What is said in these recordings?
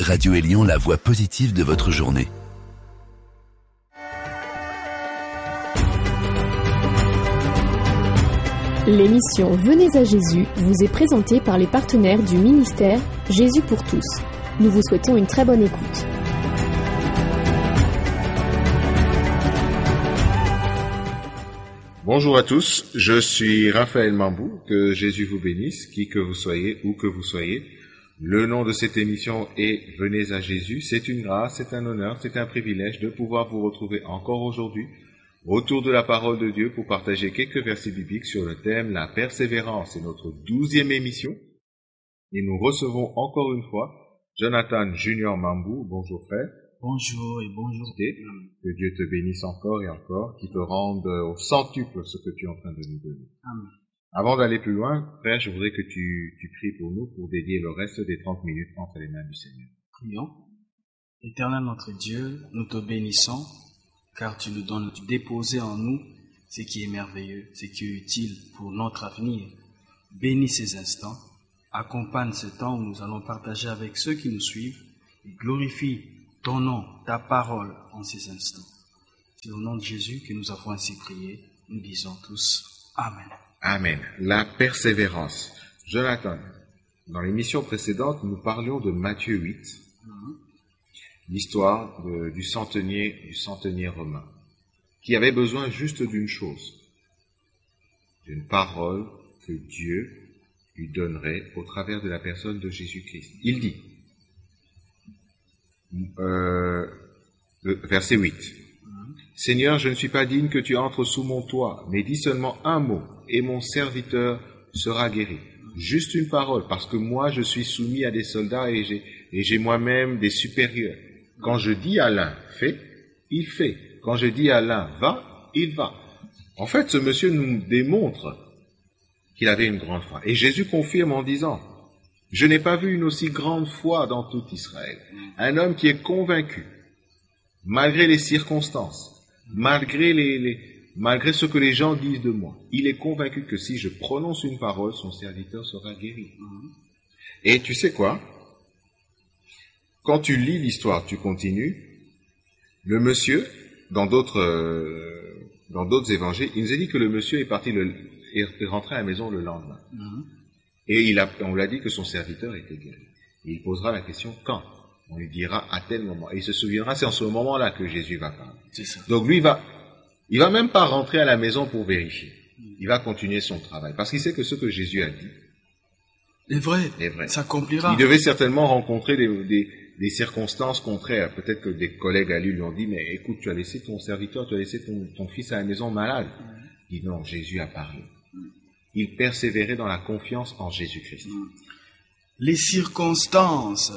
Radio Élion, la voix positive de votre journée. L'émission Venez à Jésus vous est présentée par les partenaires du ministère Jésus pour tous. Nous vous souhaitons une très bonne écoute. Bonjour à tous, je suis Raphaël Mambou, que Jésus vous bénisse, qui que vous soyez, où que vous soyez. Le nom de cette émission est Venez à Jésus. C'est une grâce, c'est un honneur, c'est un privilège de pouvoir vous retrouver encore aujourd'hui autour de la parole de Dieu pour partager quelques versets bibliques sur le thème la persévérance. C'est notre 12e émission et nous recevons encore une fois Jonathan Junior Mambou. Bonjour frère. Bonjour et bonjour. Que Dieu te bénisse encore et encore, qu'il te rende au centuple ce que tu es en train de nous donner. Amen. Avant d'aller plus loin, frère, je voudrais que tu pries pour nous pour dédier le reste des 30 minutes entre les mains du Seigneur. Prions. Éternel notre Dieu, nous te bénissons, car tu nous donnes de déposer en nous ce qui est merveilleux, ce qui est utile pour notre avenir. Bénis ces instants, accompagne ce temps où nous allons partager avec ceux qui nous suivent et glorifie ton nom, ta parole en ces instants. C'est au nom de Jésus que nous avons ainsi prié. Nous disons tous Amen. Amen. La persévérance. Jonathan, dans l'émission précédente, nous parlions de Matthieu 8, l'histoire du centenier romain, qui avait besoin juste d'une chose, d'une parole que Dieu lui donnerait au travers de la personne de Jésus-Christ. Il dit, verset 8, « Seigneur, je ne suis pas digne que tu entres sous mon toit, mais dis seulement un mot, et mon serviteur sera guéri. » Juste une parole, parce que moi je suis soumis à des soldats et j'ai moi-même des supérieurs. Quand je dis à l'un, fais, il fait. Quand je dis à l'un, va, il va. En fait, ce monsieur nous démontre qu'il avait une grande foi. Et Jésus confirme en disant, je n'ai pas vu une aussi grande foi dans tout Israël. Un homme qui est convaincu, malgré les circonstances, malgré ce que les gens disent de moi, il est convaincu que si je prononce une parole, son serviteur sera guéri. Et tu sais quoi? Quand tu lis l'histoire, tu continues, le monsieur, dans d'autres évangiles, il nous a dit que le monsieur est rentré à la maison le lendemain. Et on lui a dit que son serviteur était guéri. Et il posera la question quand? On lui dira à tel moment. Et il se souviendra, c'est en ce moment-là que Jésus va parler. C'est ça. Donc lui, il va même pas rentrer à la maison pour vérifier. Il va continuer son travail. Parce qu'il sait que ce que Jésus a dit est vrai. S'accomplira. Il devait certainement rencontrer des circonstances contraires. Peut-être que des collègues à lui ont dit, mais écoute, tu as laissé ton serviteur, tu as laissé ton fils à la maison malade. Il dit non, Jésus a parlé. Il persévérait dans la confiance en Jésus-Christ. Les circonstances.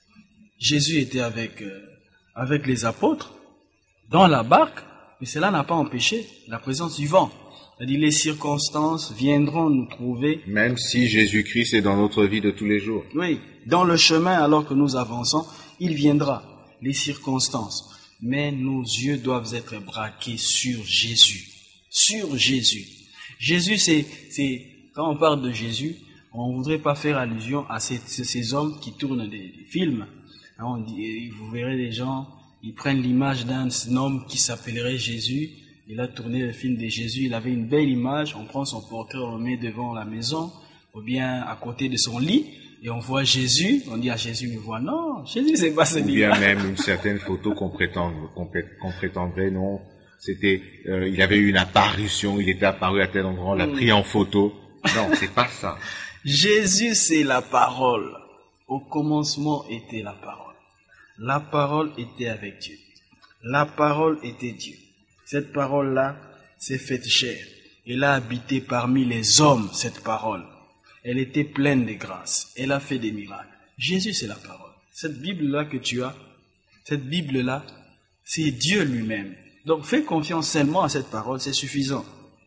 Jésus était avec les apôtres dans la barque, mais cela n'a pas empêché la présence du vent. C'est-à-dire les circonstances viendront nous trouver. Même si Jésus-Christ est dans notre vie de tous les jours. Oui, dans le chemin alors que nous avançons, il viendra, les circonstances. Mais nos yeux doivent être braqués sur Jésus. Sur Jésus. Jésus, c'est quand on parle de Jésus, on ne voudrait pas faire allusion à ces hommes qui tournent des films. On dit, vous verrez des gens, ils prennent l'image d'un homme qui s'appellerait Jésus. Il a tourné le film de Jésus, il avait une belle image, on prend son portrait, on le met devant la maison, ou bien à côté de son lit, et on voit Jésus, on dit à Jésus, mais voit, non, Jésus c'est pas celui-là. Ou bien même une certaine photo qu'on prétendrait, non, c'était, il avait eu une apparition, il était apparu à tel endroit, on l'a pris en photo. Non, c'est pas ça. Jésus c'est la parole. Au commencement était la parole. La parole était avec Dieu. La parole était Dieu. Cette parole-là s'est faite chair. Elle a habité parmi les hommes, cette parole. Elle était pleine de grâce. Elle a fait des miracles. Jésus, c'est la parole. Cette Bible-là que tu as, cette Bible-là, c'est Dieu lui-même. Donc, fais confiance seulement à cette parole, c'est suffisant.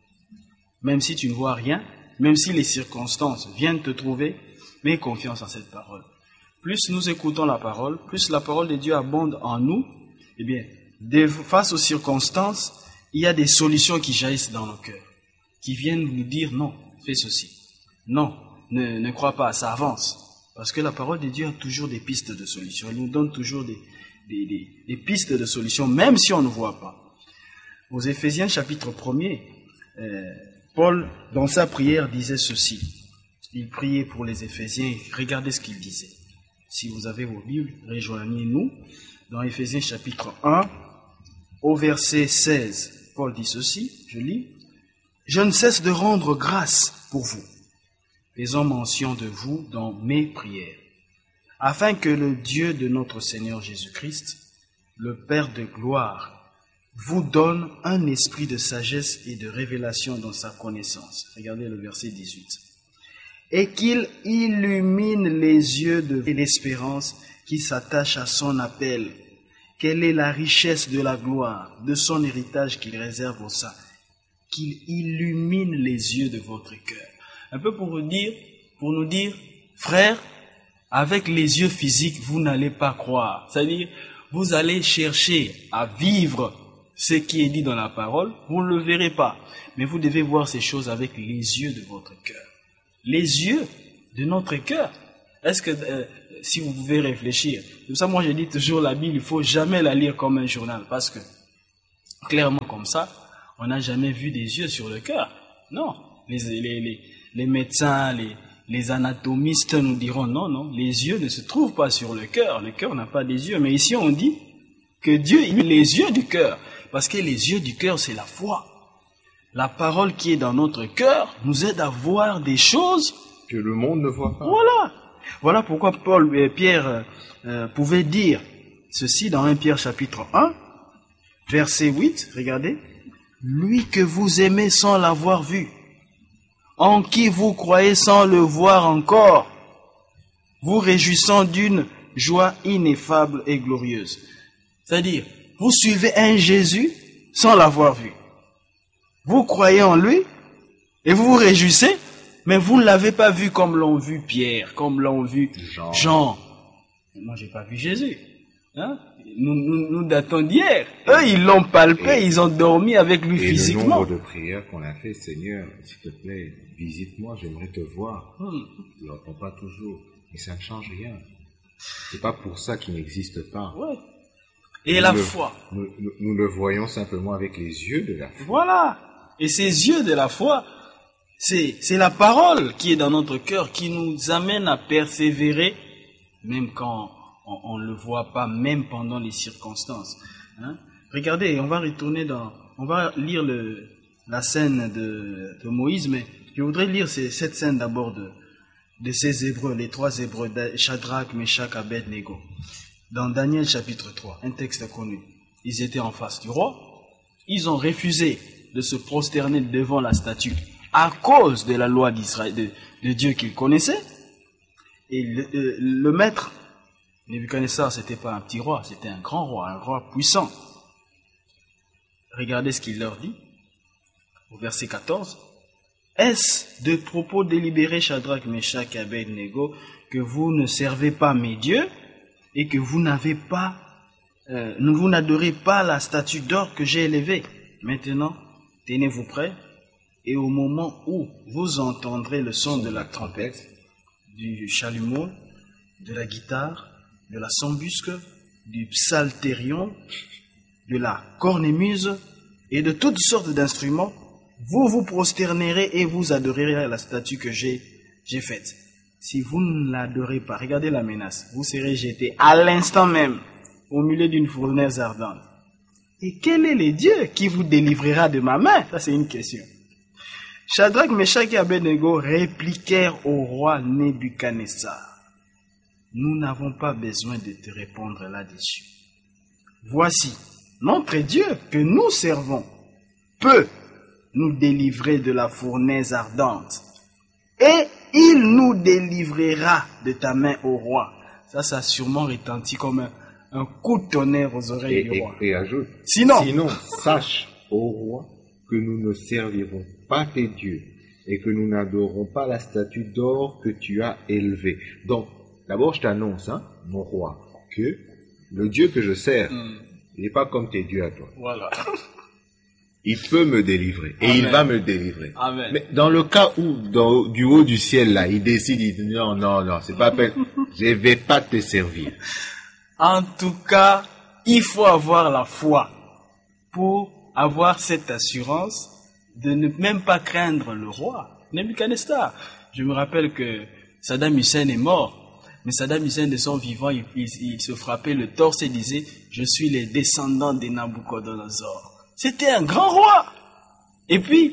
Même si tu ne vois rien, même si les circonstances viennent te trouver, mets confiance en cette parole. Plus nous écoutons la parole, plus la parole de Dieu abonde en nous, eh bien, face aux circonstances, il y a des solutions qui jaillissent dans nos cœurs, qui viennent nous dire non, fais ceci. Non, ne crois pas, ça avance. Parce que la parole de Dieu a toujours des pistes de solution. Elle nous donne toujours des pistes de solution, même si on ne voit pas. Aux Éphésiens chapitre 1er, Paul, dans sa prière, disait ceci. Il priait pour les Éphésiens. Regardez ce qu'il disait. Si vous avez vos Bibles, rejoignez-nous. Dans Éphésiens chapitre 1, au verset 16, Paul dit ceci, je lis. « Je ne cesse de rendre grâce pour vous, faisant mention de vous dans mes prières, afin que le Dieu de notre Seigneur Jésus-Christ, le Père de gloire, vous donne un esprit de sagesse et de révélation dans sa connaissance. » Regardez le verset 18. « Et qu'il illumine les yeux de l'espérance qui s'attache à son appel. Quelle est la richesse de la gloire, de son héritage qu'il réserve aux saints. Qu'il illumine les yeux de votre cœur. » Un peu pour nous dire, frères, avec les yeux physiques, vous n'allez pas croire. C'est-à-dire, vous allez chercher à vivre ce qui est dit dans la parole, vous ne le verrez pas. Mais vous devez voir ces choses avec les yeux de votre cœur. Les yeux de notre cœur. Est-ce que, si vous pouvez réfléchir, c'est pour ça moi je dis toujours la Bible, il ne faut jamais la lire comme un journal, parce que, clairement comme ça, on n'a jamais vu des yeux sur le cœur. Non, les médecins, les anatomistes nous diront non, les yeux ne se trouvent pas sur le cœur n'a pas des yeux. Mais ici on dit que Dieu il met les yeux du cœur, parce que les yeux du cœur c'est la foi. La parole qui est dans notre cœur nous aide à voir des choses que le monde ne voit pas. Voilà pourquoi Pierre pouvait dire ceci dans 1 Pierre chapitre 1, verset 8, regardez. Lui que vous aimez sans l'avoir vu, en qui vous croyez sans le voir encore, vous réjouissant d'une joie ineffable et glorieuse. C'est-à-dire, vous suivez un Jésus sans l'avoir vu. Vous croyez en lui et vous vous réjouissez, mais vous ne l'avez pas vu comme l'ont vu Pierre, comme l'ont vu Jean. Moi, j'ai pas vu Jésus. Hein? Nous datons d'hier. Eux, ils l'ont palpé, ils ont dormi avec lui physiquement. Le nombre de prières qu'on a fait, Seigneur, s'il te plaît, visite-moi, j'aimerais te voir. Il n'entend pas toujours, mais ça ne change rien. C'est pas pour ça qu'il n'existe pas. Ouais. Et la foi. Nous le voyons simplement avec les yeux de la foi. Voilà. Et ces yeux de la foi, c'est la parole qui est dans notre cœur, qui nous amène à persévérer, même quand on ne le voit pas, même pendant les circonstances. Hein? Regardez, on va lire la scène de Moïse, mais je voudrais lire cette scène d'abord de ces Hébreux, les 3 Hébreux, Shadrach, Meshach, Abed-Nego. Dans Daniel chapitre 3, un texte connu. Ils étaient en face du roi, ils ont refusé de se prosterner devant la statue à cause de la loi d'Israël, de Dieu qu'ils connaissaient. Et le maître, Nebuchadnezzar, c'était pas un petit roi, c'était un roi puissant. Regardez ce qu'il leur dit, au verset 14. Est-ce de propos délibérés, Shadrach, Meshach et Abed-Nego, que vous ne servez pas mes dieux et que vous n'adorez pas la statue d'or que j'ai élevée? Maintenant, tenez-vous prêts, et au moment où vous entendrez le son de la trompette, du chalumeau, de la guitare, de la sambusque, du psalterion, de la cornemuse et de toutes sortes d'instruments, vous vous prosternerez et vous adorerez la statue que j'ai faite. Si vous ne l'adorez pas, regardez la menace, vous serez jeté à l'instant même au milieu d'une fournaise ardente. Et quel est le Dieu qui vous délivrera de ma main? Ça, c'est une question. Shadrach, Meshach et Abed-Nego répliquèrent au roi Nebuchadnezzar. Nous n'avons pas besoin de te répondre là-dessus. Voici, notre Dieu que nous servons peut nous délivrer de la fournaise ardente. Et il nous délivrera de ta main au roi. Ça a sûrement retenti comme un coup de tonnerre aux oreilles du roi. Et ajoute, sinon, sache, ô roi, que nous ne servirons pas tes dieux et que nous n'adorons pas la statue d'or que tu as élevée. Donc, d'abord, je t'annonce, mon roi, que le Dieu que je sers, il n'est pas comme tes dieux à toi. Voilà. il peut me délivrer. Et Amen. il va me délivrer. Amen. Mais dans le cas où, du haut du ciel, là, il décide, il dit, non, c'est pas peine, je vais pas te servir. En tout cas, il faut avoir la foi pour avoir cette assurance de ne même pas craindre le roi, Nebuchadnezzar. Je me rappelle que Saddam Hussein est mort, mais Saddam Hussein de son vivant, il se frappait le torse et disait « Je suis le descendant de Nabucodonosor ». C'était un grand roi. Et puis,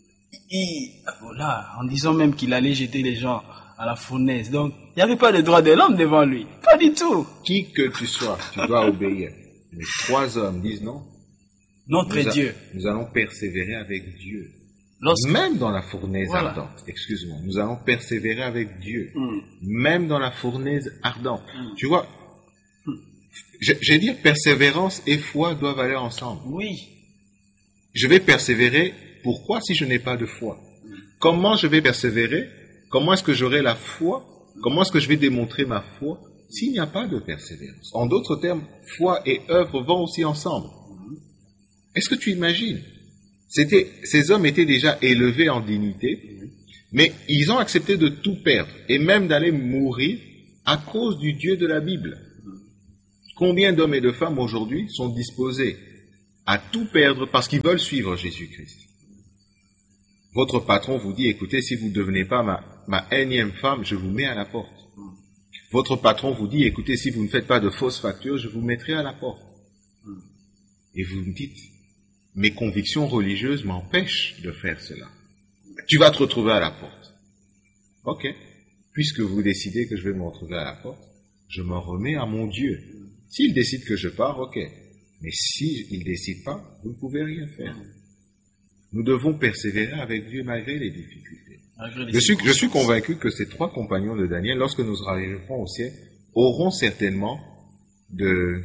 voilà, en disant même qu'il allait jeter les gens à la fournaise. Donc, il n'y avait pas de droit de l'homme devant lui. Pas du tout. Qui que tu sois, tu dois obéir. Mais 3 hommes disent non. Notre Dieu. Nous allons persévérer avec Dieu. Lorsque... Même dans la fournaise Voilà. ardente. Excuse-moi. Nous allons persévérer avec Dieu. Même dans la fournaise ardente. Tu vois, j'ai dit persévérance et foi doivent aller ensemble. Oui. Je vais persévérer. Pourquoi si je n'ai pas de foi? Comment je vais persévérer? Comment est-ce que j'aurai la foi? Comment est-ce que je vais démontrer ma foi s'il n'y a pas de persévérance? En d'autres termes, foi et œuvre vont aussi ensemble. Est-ce que tu imagines? Ces hommes étaient déjà élevés en dignité, mais ils ont accepté de tout perdre et même d'aller mourir à cause du Dieu de la Bible. Combien d'hommes et de femmes aujourd'hui sont disposés à tout perdre parce qu'ils veulent suivre Jésus-Christ? Votre patron vous dit, écoutez, si vous ne devenez pas ma énième femme, je vous mets à la porte. Votre patron vous dit, écoutez, si vous ne faites pas de fausses factures, je vous mettrai à la porte. Et vous me dites, mes convictions religieuses m'empêchent de faire cela. Tu vas te retrouver à la porte. Ok. Puisque vous décidez que je vais me retrouver à la porte, je me remets à mon Dieu. S'il décide que je pars, ok. Mais s'il ne décide pas, vous ne pouvez rien faire. Nous devons persévérer avec Dieu malgré les difficultés. Je suis convaincu que ces 3 compagnons de Daniel, lorsque nous arriverons au ciel, auront certainement de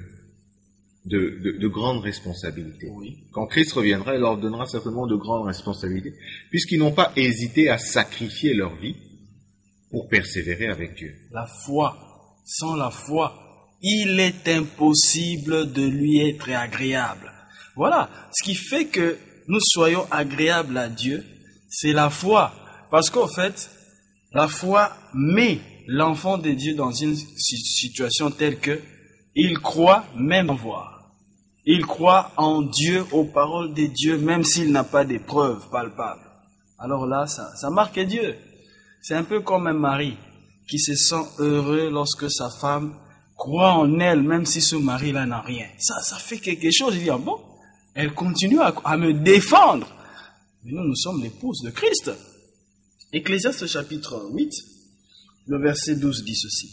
grandes responsabilités. Oui. Quand Christ reviendra, il leur donnera certainement de grandes responsabilités, puisqu'ils n'ont pas hésité à sacrifier leur vie pour persévérer avec Dieu. La foi. Sans la foi, il est impossible de lui être agréable. Voilà. Ce qui fait que nous soyons agréables à Dieu, c'est la foi. Parce qu'en fait, la foi met l'enfant de Dieu dans une situation telle que il croit même en voir. Il croit en Dieu, aux paroles de Dieu, même s'il n'a pas de preuves palpables. Alors là, ça marque Dieu. C'est un peu comme un mari qui se sent heureux lorsque sa femme croit en elle, même si ce mari-là n'a rien. Ça fait quelque chose. Il dit, ah bon, elle continue à me défendre. Mais nous sommes l'épouse de Christ. Ecclésiaste chapitre 8, le verset 12 dit ceci.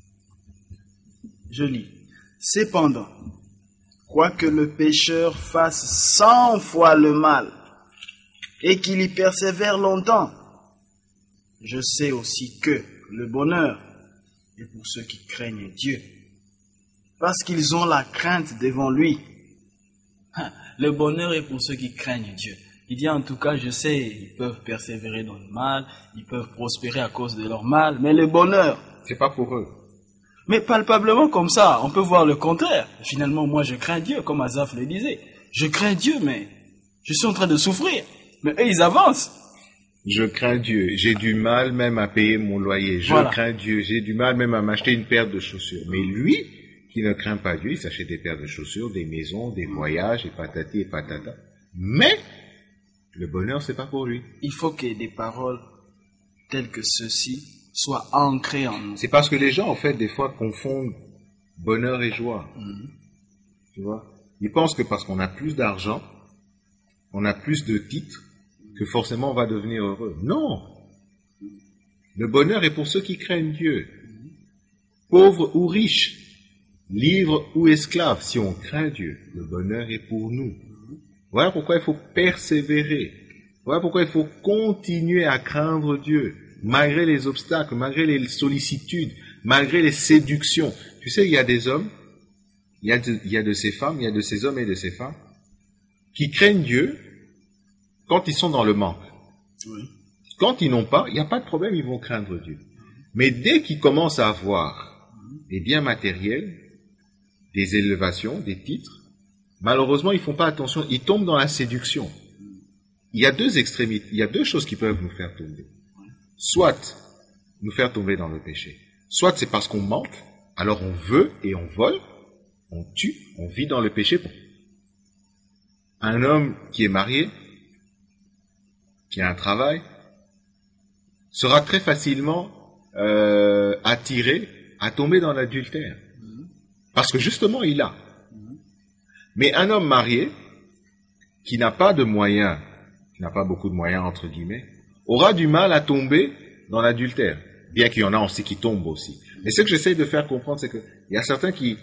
Je lis. Cependant, quoique le pécheur fasse 100 fois le mal et qu'il y persévère longtemps, je sais aussi que le bonheur est pour ceux qui craignent Dieu, parce qu'ils ont la crainte devant lui. Le bonheur est pour ceux qui craignent Dieu. Il dit en tout cas, je sais, ils peuvent persévérer dans le mal, ils peuvent prospérer à cause de leur mal, mais le bonheur, c'est pas pour eux. Mais palpablement comme ça, on peut voir le contraire. Finalement, moi je crains Dieu, comme Asaph le disait. Je crains Dieu, mais je suis en train de souffrir. Mais eux, ils avancent. Je crains Dieu. J'ai du mal même à payer mon loyer. Je crains Dieu. J'ai du mal même à m'acheter une paire de chaussures. Mais lui, qui ne craint pas Dieu, il s'achète des paires de chaussures, des maisons, des voyages, et patati et patata. Mais le bonheur, c'est pas pour lui. Il faut que des paroles telles que ceci soient ancrées en nous. C'est parce que les gens, en fait, des fois, confondent bonheur et joie. Tu vois? Ils pensent que parce qu'on a plus d'argent, on a plus de titres, que forcément on va devenir heureux. Non! Le bonheur est pour ceux qui craignent Dieu. Pauvres ou riches, libres ou esclaves, si on craint Dieu, le bonheur est pour nous. Voilà pourquoi il faut persévérer. Voilà pourquoi il faut continuer à craindre Dieu, malgré les obstacles, malgré les sollicitudes, malgré les séductions. Tu sais, il y a des hommes, il y a de ces femmes, il y a de ces hommes et de ces femmes qui craignent Dieu quand ils sont dans le manque. Oui. Quand ils n'ont pas, il n'y a pas de problème, ils vont craindre Dieu. Mais dès qu'ils commencent à avoir des biens matériels, des élevations, des titres, malheureusement, ils ne font pas attention, ils tombent dans la séduction. il y a deux extrémités, il y a deux choses qui peuvent nous faire tomber. Soit nous faire tomber dans le péché. Soit c'est parce qu'on manque, alors on veut et on vole, on tue, on vit dans le péché. Un homme qui est marié, qui a un travail, sera très facilement attiré à tomber dans l'adultère. Parce que justement, il a. Mais un homme marié, qui n'a pas de moyens, qui n'a pas beaucoup de moyens, entre guillemets, aura du mal à tomber dans l'adultère. Bien qu'il y en a aussi qui tombent aussi. Mais ce que j'essaie de faire comprendre, c'est qu'il y a certains qui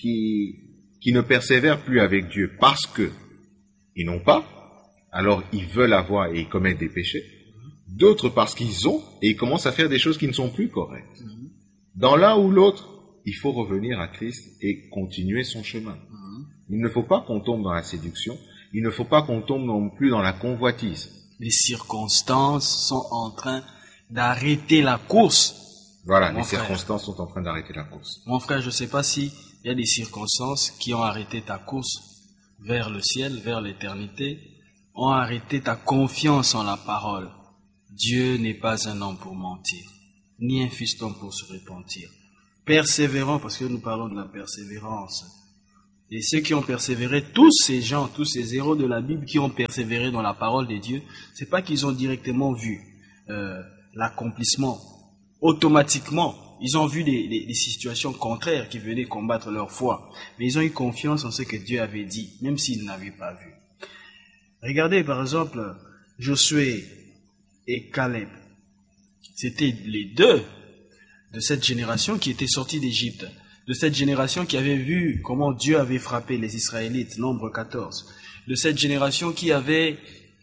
ne persévèrent plus avec Dieu parce que ils n'ont pas, alors ils veulent avoir et ils commettent des péchés. D'autres parce qu'ils ont et ils commencent à faire des choses qui ne sont plus correctes. Dans l'un ou l'autre, il faut revenir à Christ et continuer son chemin. Il ne faut pas qu'on tombe dans la séduction, il ne faut pas qu'on tombe non plus dans la convoitise. Les circonstances sont en train d'arrêter la course. Voilà, les circonstances sont en train d'arrêter la course. Mon frère, je ne sais pas s'il y a des circonstances qui ont arrêté ta course vers le ciel, vers l'éternité, ont arrêté ta confiance en la parole. Dieu n'est pas un homme pour mentir, ni un fiston pour se repentir. Persévérant, parce que nous parlons de la persévérance. Et ceux qui ont persévéré, tous ces gens, tous ces héros de la Bible qui ont persévéré dans la parole de Dieu, c'est pas qu'ils ont directement vu l'accomplissement. Automatiquement, ils ont vu des situations contraires qui venaient combattre leur foi. Mais ils ont eu confiance en ce que Dieu avait dit, même s'ils n'avaient pas vu. Regardez par exemple Josué et Caleb. C'était les deux de cette génération qui étaient sortis d'Égypte. De cette génération qui avait vu comment Dieu avait frappé les Israélites, Nombre 14. De cette génération qui avait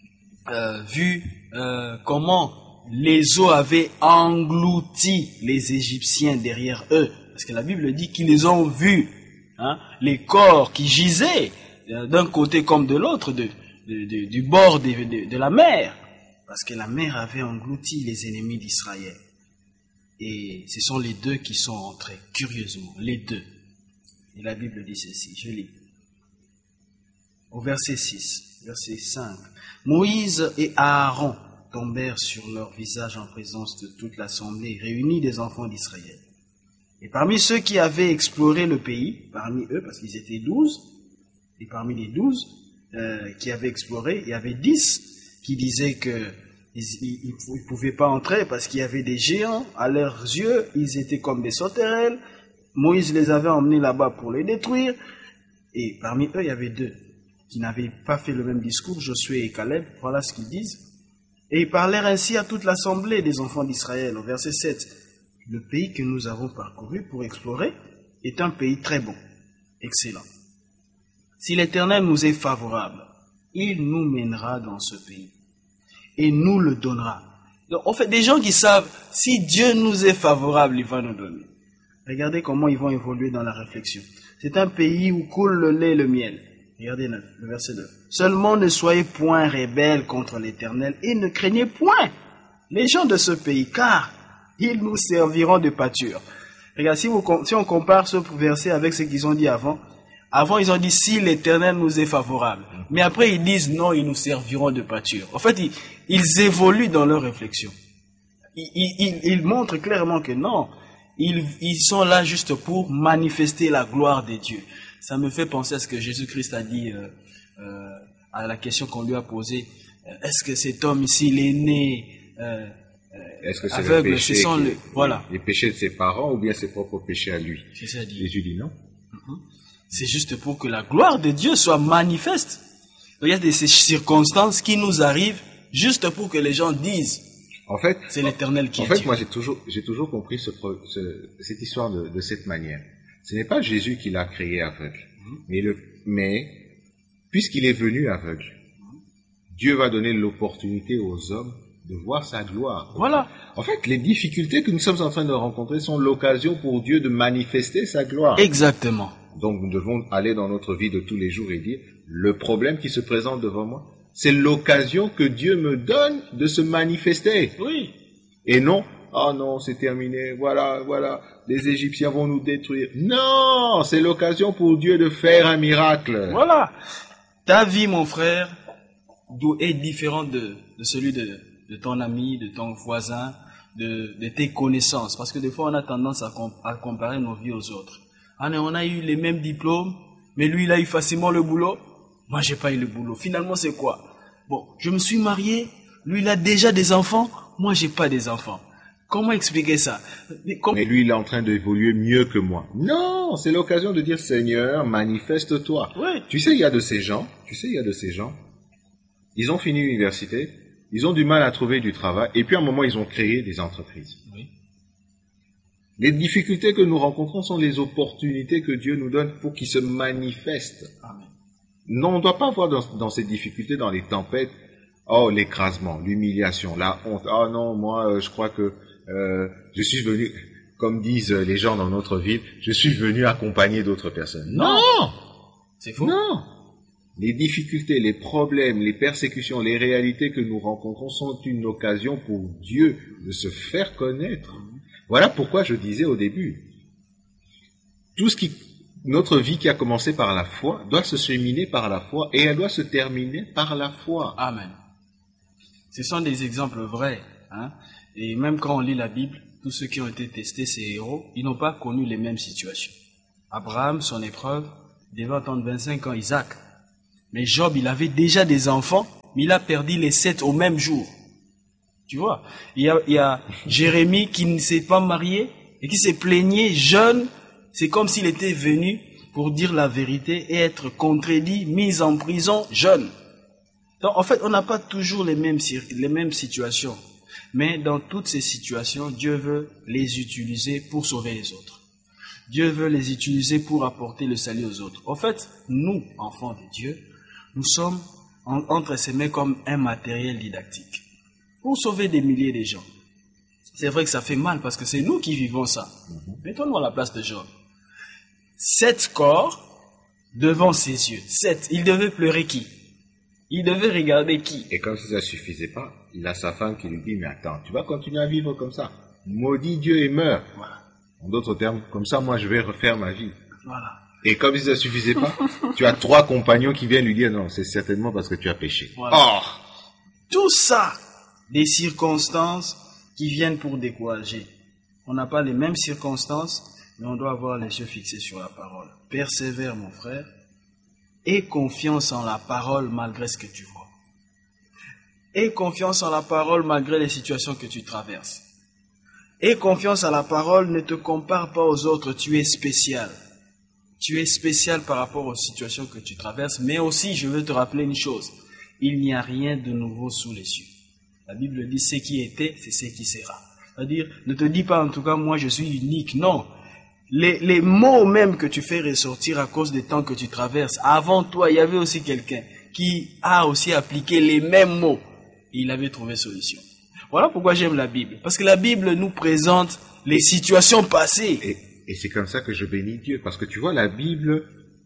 vu comment les eaux avaient englouti les Égyptiens derrière eux. Parce que la Bible dit qu'ils les ont vus, les corps qui gisaient d'un côté comme de l'autre, du bord de la mer. Parce que la mer avait englouti les ennemis d'Israël. Et ce sont les deux qui sont entrés, curieusement, les deux. Et la Bible dit ceci, je lis. Au verset 6, verset 5. Moïse et Aaron tombèrent sur leur visage en présence de toute l'assemblée réunie des enfants d'Israël. Et parmi ceux qui avaient exploré le pays, parmi eux, parce qu'ils étaient 12, et parmi les 12 qui avaient exploré, il y avait 10 qui disaient que ils ne pouvaient pas entrer parce qu'il y avait des géants à leurs yeux, ils étaient comme des sauterelles. Moïse les avait emmenés là-bas pour les détruire. Et parmi eux, il y avait 2 qui n'avaient pas fait le même discours, Josué et Caleb. Voilà ce qu'ils disent. Et ils parlèrent ainsi à toute l'assemblée des enfants d'Israël. Au verset 7, le pays que nous avons parcouru pour explorer est un pays très bon, excellent. Si l'Éternel nous est favorable, il nous mènera dans ce pays et nous le donnera. Donc, en fait, des gens qui savent, si Dieu nous est favorable, il va nous donner. Regardez comment ils vont évoluer dans la réflexion. C'est un pays où coule le lait et le miel. Regardez le verset 2. Seulement ne soyez point rebelles contre l'Éternel et ne craignez point les gens de ce pays, car ils nous serviront de pâture. Regarde, si on compare ce verset avec ce qu'ils ont dit avant, ils ont dit si l'Éternel nous est favorable. Mais après, ils disent non, ils nous serviront de pâture. En fait, ils évoluent dans leur réflexion. Ils montrent clairement que non, ils sont là juste pour manifester la gloire de Dieu. Ça me fait penser à ce que Jésus-Christ a dit à la question qu'on lui a posée. Est-ce que cet homme ici, il est né est-ce que c'est aveugle? le péché Voilà. les péchés de ses parents ou bien ses propres péchés à lui? C'est ça dit. Jésus dit non. C'est juste pour que la gloire de Dieu soit manifeste. Il y a ces circonstances qui nous arrivent juste pour que les gens disent en fait, c'est l'Éternel qui est Dieu. Dieu. Moi, j'ai toujours compris cette histoire de cette manière. Ce n'est pas Jésus qui l'a créé aveugle, mais puisqu'il est venu aveugle, Dieu va donner l'opportunité aux hommes de voir sa gloire. Voilà. En fait, les difficultés que nous sommes en train de rencontrer sont l'occasion pour Dieu de manifester sa gloire. Exactement. Donc nous devons aller dans notre vie de tous les jours et dire, le problème qui se présente devant moi, c'est l'occasion que Dieu me donne de se manifester. Oui. Et non, oh non, c'est terminé, voilà, les Égyptiens vont nous détruire. Non, c'est l'occasion pour Dieu de faire un miracle. Voilà. Ta vie, mon frère, est différent de celui de ton ami, de ton voisin, de tes connaissances. Parce que des fois, on a tendance à comparer nos vies aux autres. On a eu les mêmes diplômes, mais lui, il a eu facilement le boulot. Moi, j'ai pas eu le boulot. Finalement, c'est quoi? Bon, je me suis marié, lui, il a déjà des enfants, moi, j'ai pas des enfants. Comment expliquer ça? Mais lui, il est en train d'évoluer mieux que moi. Non, c'est l'occasion de dire, Seigneur, manifeste-toi. Ouais. Tu sais, il y a de ces gens, ils ont fini l'université, ils ont du mal à trouver du travail, et puis à un moment, ils ont créé des entreprises. Oui. Les difficultés que nous rencontrons sont les opportunités que Dieu nous donne pour qu'ils se manifestent. Amen. Non, on ne doit pas voir dans ces difficultés, dans les tempêtes, l'écrasement, l'humiliation, la honte. Non, moi, je crois que je suis venu, comme disent les gens dans notre ville, je suis venu accompagner d'autres personnes. Non! C'est faux. Non! Les difficultés, les problèmes, les persécutions, les réalités que nous rencontrons sont une occasion pour Dieu de se faire connaître. Voilà pourquoi je disais au début, notre vie qui a commencé par la foi doit se cheminer par la foi et elle doit se terminer par la foi. Amen. Ce sont des exemples vrais. Et même quand on lit la Bible, tous ceux qui ont été testés, ces héros, ils n'ont pas connu les mêmes situations. Abraham, son épreuve, devait attendre 25 ans Isaac. Mais Job, il avait déjà des enfants, mais il a perdu les 7 au même jour. Tu vois, il y a Jérémie qui ne s'est pas marié et qui s'est plaigné jeune. C'est comme s'il était venu pour dire la vérité et être contredit, mis en prison jeune. Donc, en fait, on n'a pas toujours les mêmes situations. Mais dans toutes ces situations, Dieu veut les utiliser pour sauver les autres. Dieu veut les utiliser pour apporter le salut aux autres. En fait, nous, enfants de Dieu, nous sommes entre ces mains comme un matériel didactique pour sauver des milliers de gens. C'est vrai que ça fait mal parce que c'est nous qui vivons ça. Mettons-nous à la place de Job. 7 corps devant ses yeux. 7. Il devait pleurer qui? Il devait regarder qui? Et comme si ça ne suffisait pas, il a sa femme qui lui dit, mais attends, tu vas continuer à vivre comme ça. Maudit Dieu et meurs. Voilà. En d'autres termes, comme ça, moi, je vais refaire ma vie. Voilà. Et comme si ça ne suffisait pas, tu as 3 compagnons qui viennent lui dire, non, c'est certainement parce que tu as péché. Voilà. Tout ça, des circonstances qui viennent pour décourager. On n'a pas les mêmes circonstances, mais on doit avoir les yeux fixés sur la parole. Persévère, mon frère, aie confiance en la parole malgré ce que tu vois. Aie confiance en la parole malgré les situations que tu traverses. Aie confiance en la parole, ne te compare pas aux autres, tu es spécial. Tu es spécial par rapport aux situations que tu traverses, mais aussi, je veux te rappeler une chose, il n'y a rien de nouveau sous les cieux. La Bible dit, ce qui était, c'est ce qui sera. C'est-à-dire, ne te dis pas en tout cas, moi je suis unique, non. Les mots même que tu fais ressortir à cause des temps que tu traverses, avant toi, il y avait aussi quelqu'un qui a aussi appliqué les mêmes mots et il avait trouvé solution. Voilà pourquoi j'aime la Bible. Parce que la Bible nous présente les situations passées. Et c'est comme ça que je bénis Dieu. Parce que tu vois, la Bible,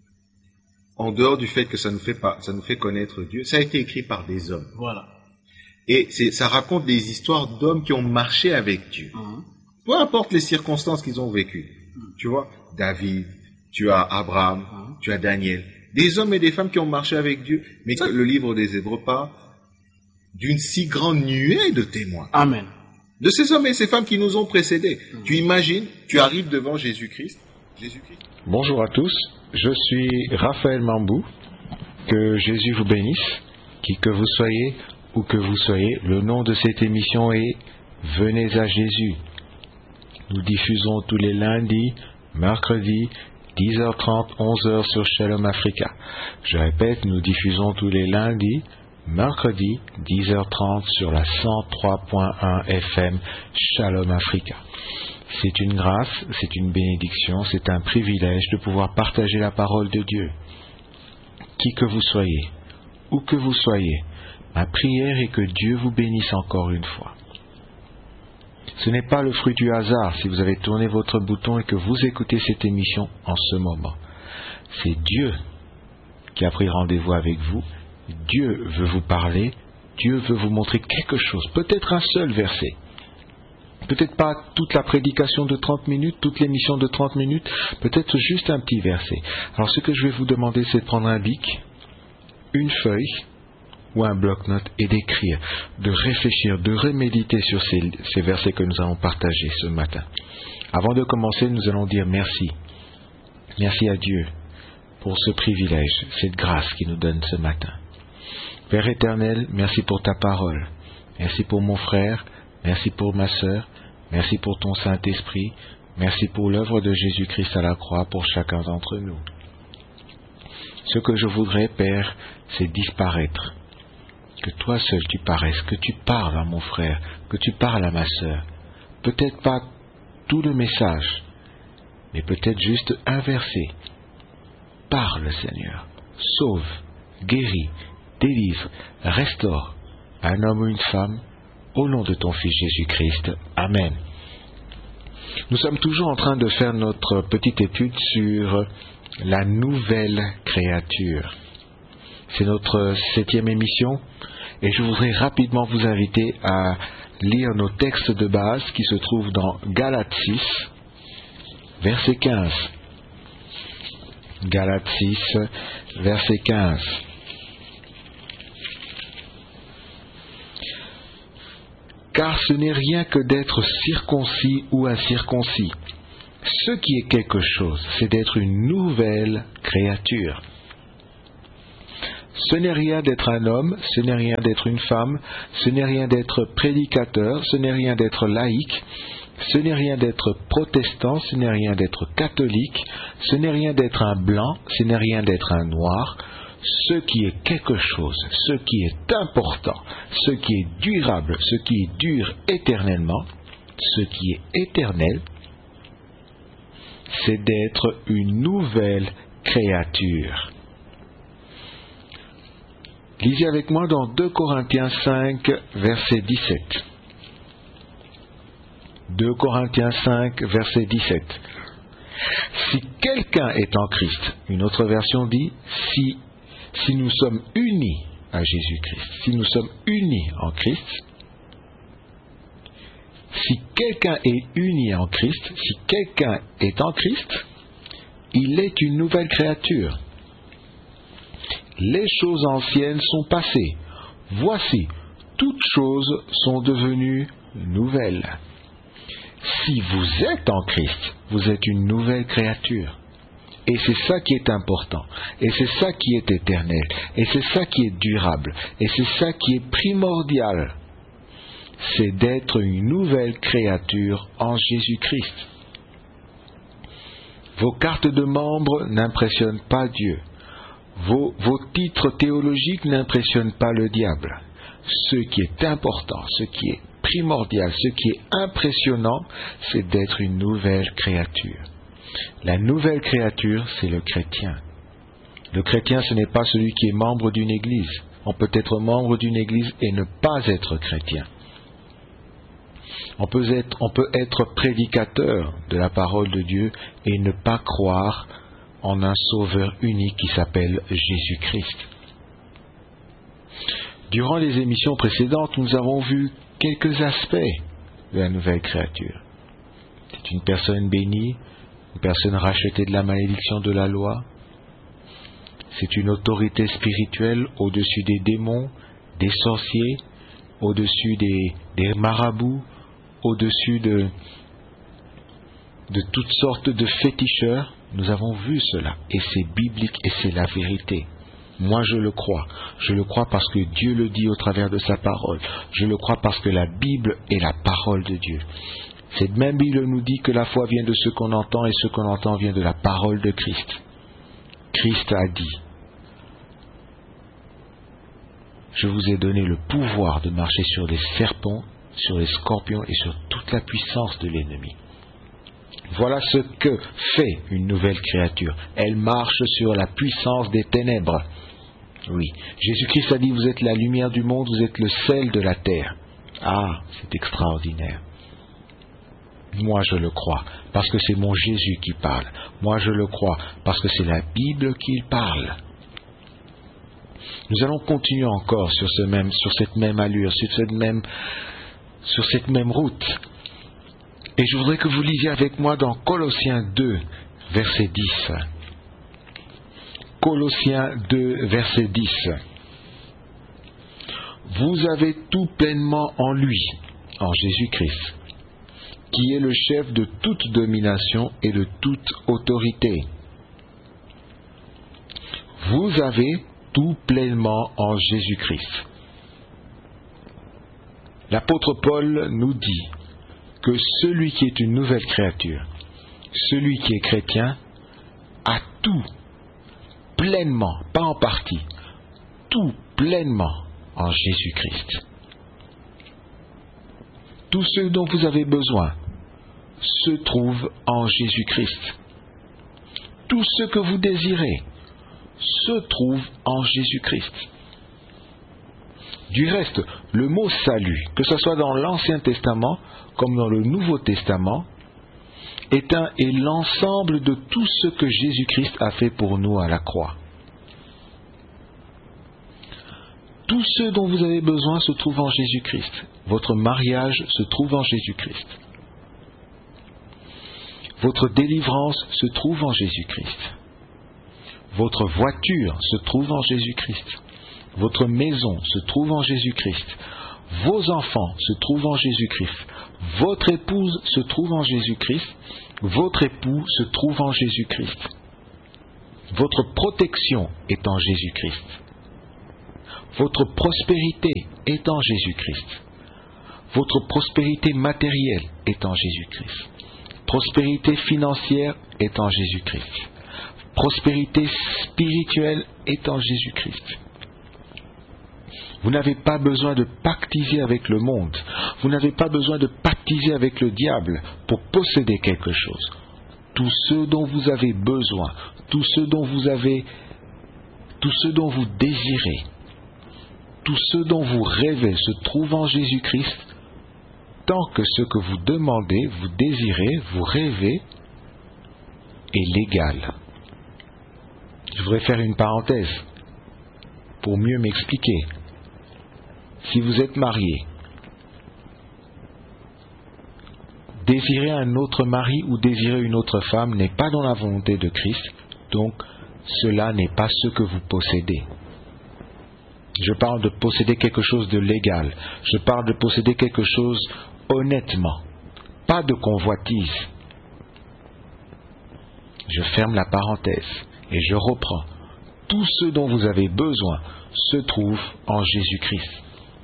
en dehors du fait que ça nous fait connaître Dieu, ça a été écrit par des hommes. Voilà. Et ça raconte des histoires d'hommes qui ont marché avec Dieu. Peu importe les circonstances qu'ils ont vécues. Tu vois, David, tu as Abraham, tu as Daniel. Des hommes et des femmes qui ont marché avec Dieu. Mais que le livre des Hébreux parle d'une si grande nuée de témoins. Amen. De ces hommes et ces femmes qui nous ont précédés. Tu imagines, tu arrives devant Jésus-Christ. Bonjour à tous, je suis Raphaël Mambou. Que Jésus vous bénisse. Qui que vous soyez, où que vous soyez, le nom de cette émission est Venez à Jésus. Nous diffusons tous les lundis, mercredis, 10h30, 11h sur Shalom Africa. Je répète, nous diffusons tous les lundis, mercredis, 10h30 sur la 103.1 FM Shalom Africa. C'est une grâce, c'est une bénédiction, c'est un privilège de pouvoir partager la parole de Dieu. Qui que vous soyez, où que vous soyez, ma prière est que Dieu vous bénisse encore une fois. Ce n'est pas le fruit du hasard si vous avez tourné votre bouton et que vous écoutez cette émission en ce moment. C'est Dieu qui a pris rendez-vous avec vous. Dieu veut vous parler. Dieu veut vous montrer quelque chose. Peut-être un seul verset. Peut-être pas toute la prédication de 30 minutes, toute l'émission de 30 minutes. Peut-être juste un petit verset. Alors ce que je vais vous demander, c'est de prendre un bic, une feuille, ou un bloc-notes et d'écrire, de réfléchir, de reméditer sur ces versets que nous allons partager ce matin. Avant de commencer, nous allons dire merci. Merci à Dieu pour ce privilège, cette grâce qu'il nous donne ce matin. Père éternel, merci pour ta parole. Merci pour mon frère, merci pour ma sœur, merci pour ton Saint-Esprit, merci pour l'œuvre de Jésus-Christ à la croix pour chacun d'entre nous. Ce que je voudrais, Père, c'est disparaître. Que toi seul tu paraisses, que tu parles à mon frère, que tu parles à ma sœur. Peut-être pas tout le message, mais peut-être juste un verset. Parle, Seigneur, sauve, guéris, délivre, restaure un homme ou une femme, au nom de ton Fils Jésus-Christ. Amen. Nous sommes toujours en train de faire notre petite étude sur la nouvelle créature. C'est notre 7e émission et je voudrais rapidement vous inviter à lire nos textes de base qui se trouvent dans Galates 6, verset 15. Galates 6, verset 15. Car ce n'est rien que d'être circoncis ou incirconcis. Ce qui est quelque chose, c'est d'être une nouvelle créature. Ce n'est rien d'être un homme, ce n'est rien d'être une femme, ce n'est rien d'être prédicateur, ce n'est rien d'être laïque, ce n'est rien d'être protestant, ce n'est rien d'être catholique, ce n'est rien d'être un blanc, ce n'est rien d'être un noir. Ce qui est quelque chose, ce qui est important, ce qui est durable, ce qui dure éternellement, ce qui est éternel, c'est d'être une nouvelle créature. Lisez avec moi dans 2 Corinthiens 5, verset 17. 2 Corinthiens 5, verset 17. Si quelqu'un est en Christ, une autre version dit, si nous sommes unis à Jésus-Christ, si nous sommes unis en Christ, si quelqu'un est uni en Christ, si quelqu'un est en Christ, il est une nouvelle créature. Les choses anciennes sont passées. Voici, toutes choses sont devenues nouvelles. Si vous êtes en Christ, vous êtes une nouvelle créature. Et c'est ça qui est important, et c'est ça qui est éternel, et c'est ça qui est durable, et c'est ça qui est primordial. C'est d'être une nouvelle créature en Jésus-Christ. Vos cartes de membres n'impressionnent pas Dieu. Vos titres théologiques n'impressionnent pas le diable. Ce qui est important, ce qui est primordial, ce qui est impressionnant, c'est d'être une nouvelle créature. La nouvelle créature, c'est le chrétien. Le chrétien, ce n'est pas celui qui est membre d'une église. On peut être membre d'une église et ne pas être chrétien. On peut être prédicateur de la parole de Dieu et ne pas croire en un sauveur unique qui s'appelle Jésus-Christ. Durant les émissions précédentes, nous avons vu quelques aspects de la nouvelle créature. C'est une personne bénie, une personne rachetée de la malédiction de la loi. C'est une autorité spirituelle au-dessus des démons, des sorciers, au-dessus des marabouts, au-dessus de toutes sortes de féticheurs. Nous avons vu cela, et c'est biblique, et c'est la vérité. Moi je le crois. Je le crois parce que Dieu le dit au travers de sa parole. Je le crois parce que la Bible est la parole de Dieu. Cette même Bible nous dit que la foi vient de ce qu'on entend, et ce qu'on entend vient de la parole de Christ. Christ a dit, je vous ai donné le pouvoir de marcher sur les serpents, sur les scorpions et sur toute la puissance de l'ennemi. Voilà ce que fait une nouvelle créature. Elle marche sur la puissance des ténèbres. Oui, Jésus-Christ a dit, vous êtes la lumière du monde, vous êtes le sel de la terre. Ah, c'est extraordinaire. Moi je le crois, parce que c'est mon Jésus qui parle. Moi je le crois, parce que c'est la Bible qui parle. Nous allons continuer encore sur cette même allure, sur cette même route. Et je voudrais que vous lisiez avec moi dans Colossiens 2, verset 10. Colossiens 2, verset 10. Vous avez tout pleinement en lui, en Jésus-Christ, qui est le chef de toute domination et de toute autorité. Vous avez tout pleinement en Jésus-Christ. L'apôtre Paul nous dit que celui qui est une nouvelle créature, celui qui est chrétien, a tout pleinement, pas en partie, tout pleinement en Jésus-Christ. Tout ce dont vous avez besoin se trouve en Jésus-Christ. Tout ce que vous désirez se trouve en Jésus-Christ. Du reste, le mot salut, que ce soit dans l'Ancien Testament comme dans le Nouveau Testament, est l'ensemble de tout ce que Jésus-Christ a fait pour nous à la croix. Tout ce dont vous avez besoin se trouve en Jésus-Christ. Votre mariage se trouve en Jésus-Christ. Votre délivrance se trouve en Jésus-Christ. Votre voiture se trouve en Jésus-Christ. Votre maison se trouve en Jésus-Christ. Vos enfants se trouvent en Jésus-Christ. Votre épouse se trouve en Jésus-Christ. Votre époux se trouve en Jésus-Christ. Votre protection est en Jésus-Christ. Votre prospérité est en Jésus-Christ. Votre prospérité matérielle est en Jésus-Christ. Prospérité financière est en Jésus-Christ. Prospérité spirituelle est en Jésus-Christ. Vous n'avez pas besoin de pactiser avec le monde. Vous n'avez pas besoin de pactiser avec le diable pour posséder quelque chose. Tout ce dont vous avez besoin, tout ce dont vous désirez, tout ce dont vous rêvez se trouve en Jésus-Christ, tant que ce que vous demandez, vous désirez, vous rêvez, est légal. Je voudrais faire une parenthèse pour mieux m'expliquer. Si vous êtes marié, désirer un autre mari ou désirer une autre femme n'est pas dans la volonté de Christ, donc cela n'est pas ce que vous possédez. Je parle de posséder quelque chose de légal, je parle de posséder quelque chose honnêtement, pas de convoitise. Je ferme la parenthèse et je reprends. Tout ce dont vous avez besoin se trouve en Jésus-Christ.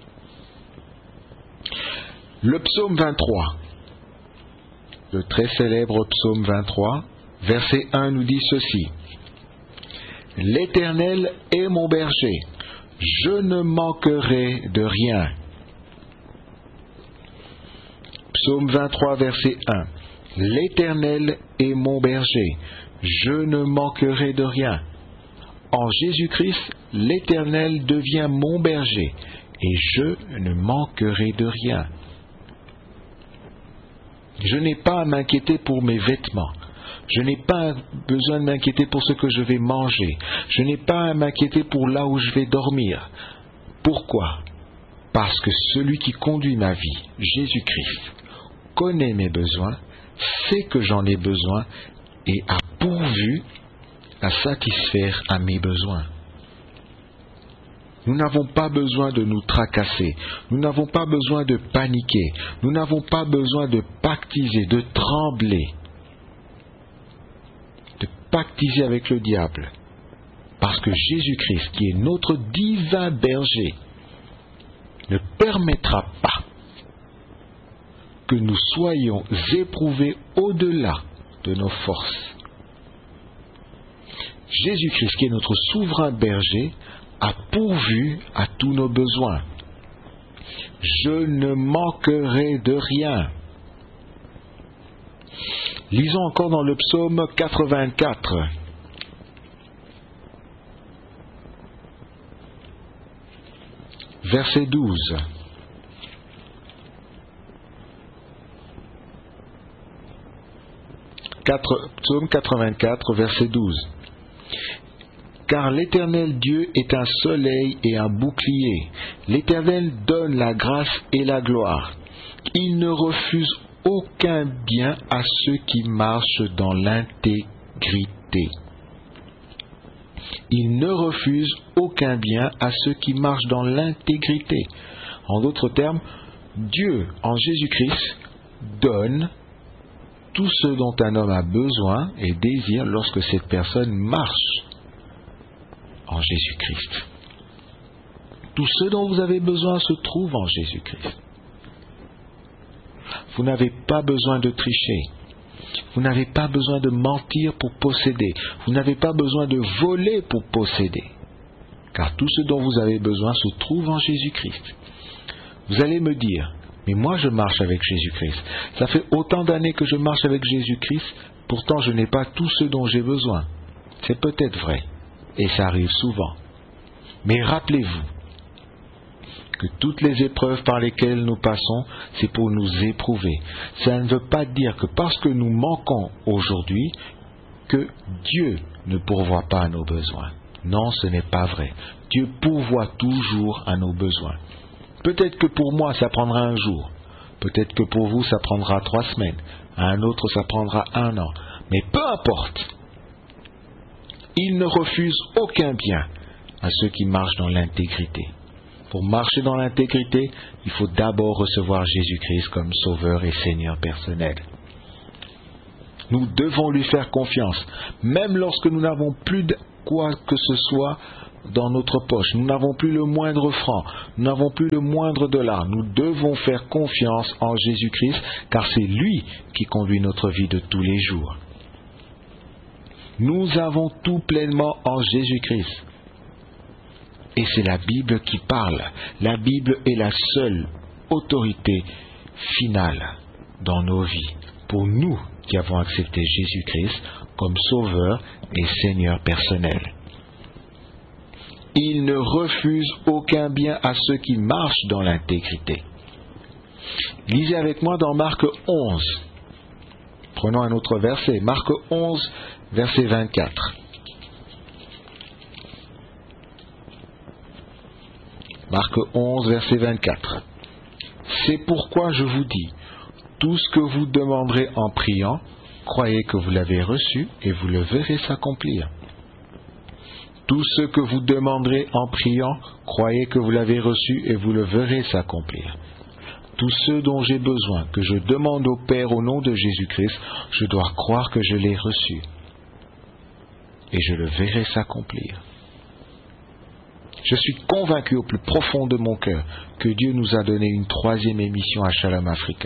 Le psaume 23, le très célèbre psaume 23, verset 1 nous dit ceci: L'Éternel est mon berger, je ne manquerai de rien. Psaume 23, verset 1. L'Éternel est mon berger, je ne manquerai de rien. En Jésus-Christ, l'Éternel devient mon berger, et je ne manquerai de rien. Je n'ai pas à m'inquiéter pour mes vêtements. Je n'ai pas besoin de m'inquiéter pour ce que je vais manger. Je n'ai pas à m'inquiéter pour là où je vais dormir. Pourquoi? Parce que celui qui conduit ma vie, Jésus-Christ, connaît mes besoins, sait que j'en ai besoin et a pourvu à satisfaire à mes besoins. Nous n'avons pas besoin de nous tracasser, nous n'avons pas besoin de paniquer, nous n'avons pas besoin de pactiser, de trembler, de pactiser avec le diable, parce que Jésus-Christ, qui est notre divin berger, ne permettra pas que nous soyons éprouvés au-delà de nos forces. Jésus-Christ, qui est notre souverain berger, a pourvu à tous nos besoins. Je ne manquerai de rien. Lisons encore dans le psaume 84. Verset 12. Psaume 84, verset 12. Car l'Éternel Dieu est un soleil et un bouclier. L'Éternel donne la grâce et la gloire. Il ne refuse aucun bien à ceux qui marchent dans l'intégrité. Il ne refuse aucun bien à ceux qui marchent dans l'intégrité. En d'autres termes, Dieu, en Jésus-Christ, donne tout ce dont un homme a besoin et désire lorsque cette personne marche en Jésus-Christ. Tout ce dont vous avez besoin se trouve en Jésus-Christ. Vous n'avez pas besoin de tricher. Vous n'avez pas besoin de mentir pour posséder. Vous n'avez pas besoin de voler pour posséder. Car tout ce dont vous avez besoin se trouve en Jésus-Christ. Vous allez me dire, mais moi je marche avec Jésus-Christ. Ça fait autant d'années que je marche avec Jésus-Christ, pourtant je n'ai pas tout ce dont j'ai besoin. C'est peut-être vrai, et ça arrive souvent. Mais rappelez-vous que toutes les épreuves par lesquelles nous passons, c'est pour nous éprouver. Ça ne veut pas dire que parce que nous manquons aujourd'hui, que Dieu ne pourvoit pas à nos besoins. Non, ce n'est pas vrai. Dieu pourvoit toujours à nos besoins. Peut-être que pour moi, ça prendra un jour. Peut-être que pour vous, ça prendra 3 semaines. À un autre, ça prendra 1 an. Mais peu importe. Il ne refuse aucun bien à ceux qui marchent dans l'intégrité. Pour marcher dans l'intégrité, il faut d'abord recevoir Jésus-Christ comme Sauveur et Seigneur personnel. Nous devons lui faire confiance, même lorsque nous n'avons plus de quoi que ce soit dans notre poche. Nous n'avons plus le moindre franc, nous n'avons plus le moindre dollar. Nous devons faire confiance en Jésus-Christ, car c'est lui qui conduit notre vie de tous les jours. Nous avons tout pleinement en Jésus-Christ. Et c'est la Bible qui parle. La Bible est la seule autorité finale dans nos vies, pour nous qui avons accepté Jésus-Christ comme Sauveur et Seigneur personnel. Il ne refuse aucun bien à ceux qui marchent dans l'intégrité. Lisez avec moi dans Marc 11. Prenons un autre verset. Marc 11, verset 24. Marc 11, verset 24. C'est pourquoi je vous dis, tout ce que vous demanderez en priant, croyez que vous l'avez reçu et vous le verrez s'accomplir. Tout ce que vous demanderez en priant, croyez que vous l'avez reçu et vous le verrez s'accomplir. Tout ce dont j'ai besoin, que je demande au Père au nom de Jésus-Christ, je dois croire que je l'ai reçu et je le verrai s'accomplir. Je suis convaincu au plus profond de mon cœur que Dieu nous a donné une 3e émission à Shalom Africa.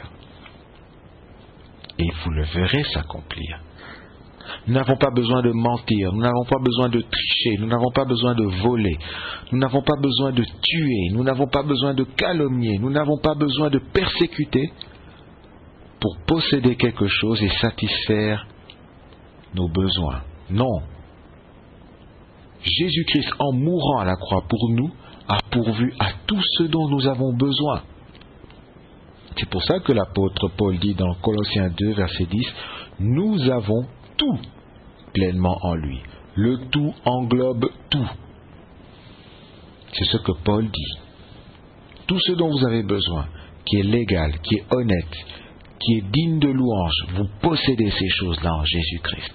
Et vous le verrez s'accomplir. Nous n'avons pas besoin de mentir, nous n'avons pas besoin de tricher, nous n'avons pas besoin de voler, nous n'avons pas besoin de tuer, nous n'avons pas besoin de calomnier, nous n'avons pas besoin de persécuter pour posséder quelque chose et satisfaire nos besoins. Non. Jésus-Christ, en mourant à la croix pour nous, a pourvu à tout ce dont nous avons besoin. C'est pour ça que l'apôtre Paul dit dans Colossiens 2, verset 10, « Nous avons tout pleinement en lui. » Le tout englobe tout. C'est ce que Paul dit. Tout ce dont vous avez besoin, qui est légal, qui est honnête, qui est digne de louange, vous possédez ces choses-là en Jésus-Christ.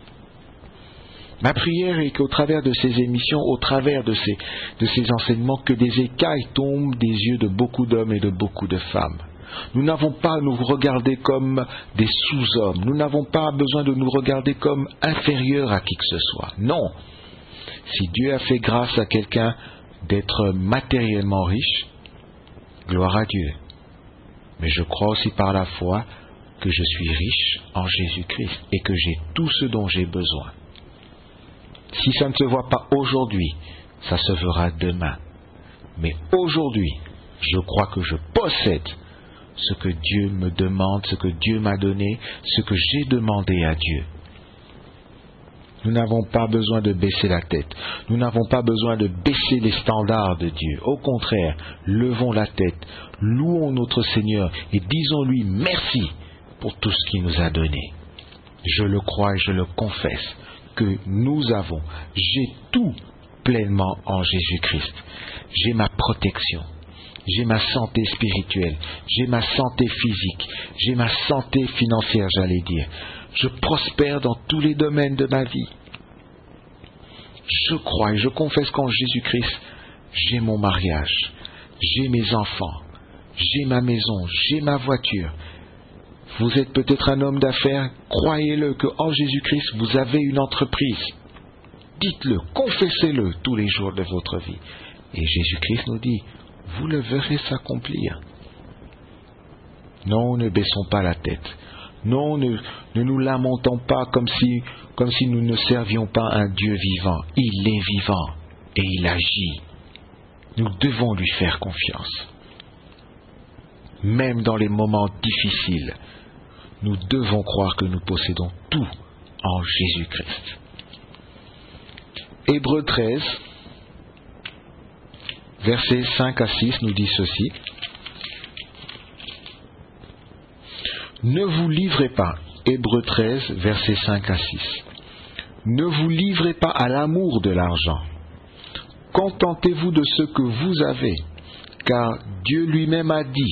Ma prière est qu'au travers de ces émissions, au travers de ces enseignements, que des écailles tombent des yeux de beaucoup d'hommes et de beaucoup de femmes. Nous n'avons pas à nous regarder comme des sous-hommes. Nous n'avons pas besoin de nous regarder comme inférieurs à qui que ce soit. Non. Si Dieu a fait grâce à quelqu'un d'être matériellement riche, gloire à Dieu. Mais je crois aussi par la foi que je suis riche en Jésus-Christ et que j'ai tout ce dont j'ai besoin. Si ça ne se voit pas aujourd'hui, ça se verra demain. Mais aujourd'hui, je crois que je possède ce que Dieu me demande, ce que Dieu m'a donné, ce que j'ai demandé à Dieu. Nous n'avons pas besoin de baisser la tête. Nous n'avons pas besoin de baisser les standards de Dieu. Au contraire, levons la tête, louons notre Seigneur et disons-lui merci pour tout ce qu'il nous a donné. Je le crois et je le confesse que nous avons. J'ai tout pleinement en Jésus-Christ. J'ai ma protection. J'ai ma santé spirituelle, j'ai ma santé physique, j'ai ma santé financière, j'allais dire. Je prospère dans tous les domaines de ma vie. je crois et je confesse qu'en Jésus-Christ, j'ai mon mariage, j'ai mes enfants, j'ai ma maison, j'ai ma voiture. Vous êtes peut-être un homme d'affaires, croyez-le qu'en Jésus-Christ, vous avez une entreprise. Dites-le, confessez-le tous les jours de votre vie. Et Jésus-Christ nous dit, vous le verrez s'accomplir. Non, ne baissons pas la tête. Non, ne nous lamentons pas comme si nous ne servions pas un Dieu vivant. Il est vivant et il agit. Nous devons lui faire confiance. Même dans les moments difficiles, nous devons croire que nous possédons tout en Jésus-Christ. Hébreux 13, versets 5 à 6 nous dit ceci. Ne vous livrez pas, Hébreux 13, versets 5 à 6. Ne vous livrez pas à l'amour de l'argent. Contentez-vous de ce que vous avez, car Dieu lui-même a dit,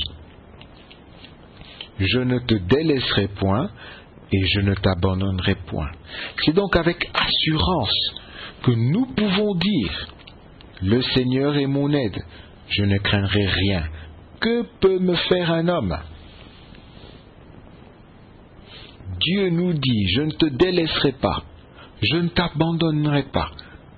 je ne te délaisserai point et je ne t'abandonnerai point. C'est donc avec assurance que nous pouvons dire, le Seigneur est mon aide, je ne craindrai rien. Que peut me faire un homme? Dieu nous dit, je ne te délaisserai pas, je ne t'abandonnerai pas.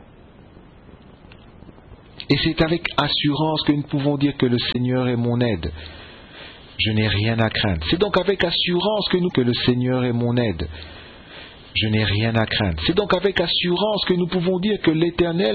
Et c'est avec assurance que nous pouvons dire que le Seigneur est mon aide. Je n'ai rien à craindre. C'est donc avec assurance que le Seigneur est mon aide. Je n'ai rien à craindre. C'est donc avec assurance que nous pouvons dire que l'Éternel